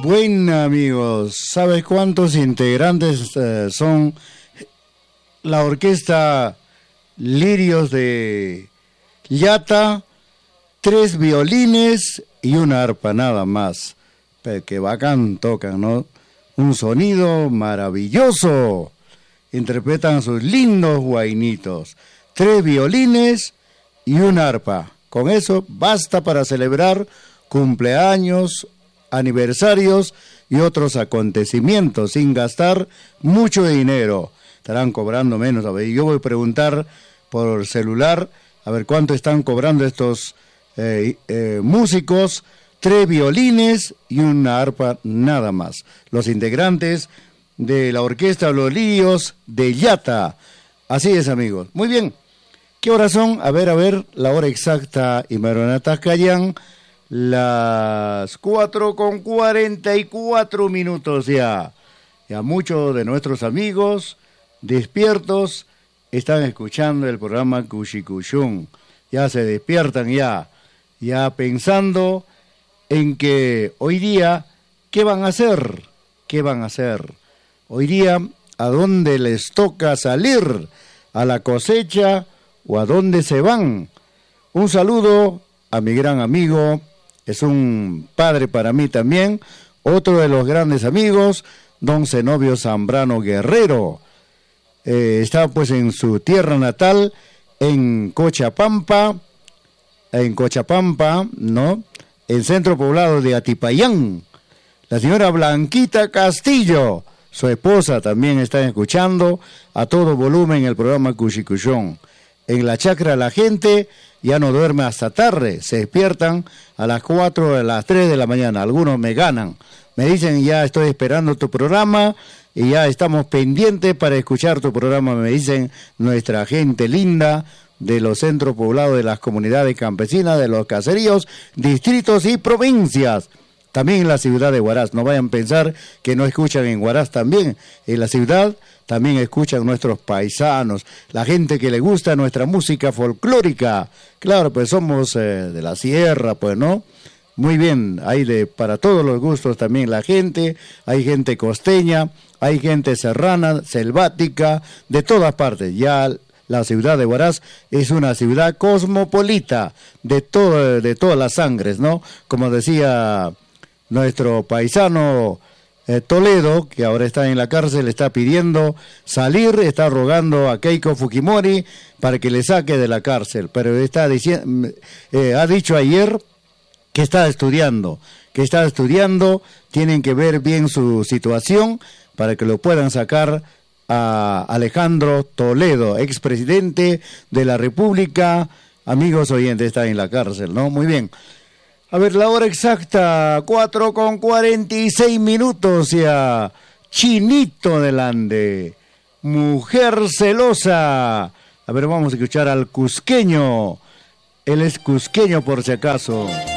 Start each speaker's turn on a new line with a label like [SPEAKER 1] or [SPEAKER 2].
[SPEAKER 1] Bueno, amigos, ¿sabes cuántos integrantes son la orquesta Lirios de Llata? 3 violines y una arpa nada más. Pero que bacán tocan, ¿no? Un sonido maravilloso. Interpretan sus lindos guainitos. 3 violines y una arpa. Con eso basta para celebrar cumpleaños, aniversarios y otros acontecimientos sin gastar mucho dinero. Estarán cobrando menos. A ver, yo voy a preguntar por celular a ver cuánto están cobrando estos músicos. 3 violines y una arpa nada más. Los integrantes de la orquesta Los Líos de Llata. Así es, amigos. Muy bien. ¿Qué horas son? A ver, la hora exacta. Y Maronata Cayán, las 4:44 ya. Ya muchos de nuestros amigos despiertos están escuchando el programa Cuchicuchún. Ya se despiertan ya pensando en que hoy día, ¿qué van a hacer? ¿Qué van a hacer? Hoy día, ¿a dónde les toca salir? ¿A la cosecha o a dónde se van? Un saludo a mi gran amigo, es un padre para mí también, otro de los grandes amigos, don Zenobio Zambrano Guerrero. Está pues en su tierra natal, en Cochabamba, ¿no? El centro poblado de Atipayán. La señora Blanquita Castillo, su esposa, también está escuchando a todo volumen el programa Cuchicuchón. En la chacra la gente ya no duerme hasta tarde, se despiertan a las 4, a las 3 de la mañana. Algunos me ganan, me dicen ya estoy esperando tu programa y ya estamos pendientes para escuchar tu programa, me dicen nuestra gente linda de los centros poblados, de las comunidades campesinas, de los caseríos, distritos y provincias. También en la ciudad de Huaraz, no vayan a pensar que no escuchan en Huaraz también. En la ciudad también escuchan nuestros paisanos, la gente que le gusta nuestra música folclórica. Claro, pues somos de la sierra, pues, ¿no? Muy bien, hay para todos los gustos también la gente, hay gente costeña, hay gente serrana, selvática, de todas partes. Ya la ciudad de Huaraz es una ciudad cosmopolita, de todas las sangres, ¿no? Como decía nuestro paisano Toledo, que ahora está en la cárcel, está pidiendo salir, está rogando a Keiko Fujimori para que le saque de la cárcel, pero está diciendo, ha dicho ayer que está estudiando, tienen que ver bien su situación para que lo puedan sacar a Alejandro Toledo, expresidente de la República. Amigos oyentes, está en la cárcel, ¿no? Muy bien. A ver, la hora exacta, 4:46 ya. Chinito del Ande, Mujer Celosa. A ver, vamos a escuchar al cusqueño. Él es cusqueño por si acaso.